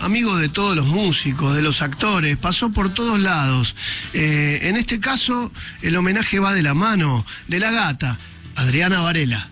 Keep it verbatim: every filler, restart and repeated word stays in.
amigo de todos los músicos, de los actores, pasó por todos lados. Eh, en este caso, el homenaje va de la mano de la gata, Adriana Varela.